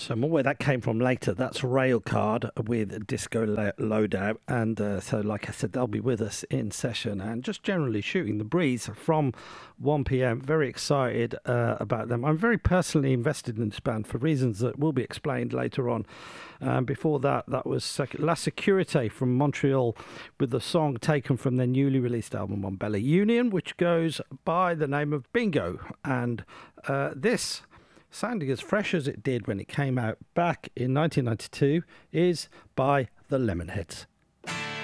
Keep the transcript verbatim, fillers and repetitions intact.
So more where that came from later. That's Railcard with Disco Lo- Loadout. And uh, so, like I said, they'll be with us in session and just generally shooting the breeze from one p.m. Very excited uh, about them. I'm very personally invested in this band for reasons that will be explained later on. Um, before that, that was Sec- La Securite from Montreal with the song taken from their newly released album on Bella Union, which goes by the name of Bingo. And uh, this, sounding as fresh as it did when it came out back in nineteen ninety-two, is by the Lemonheads.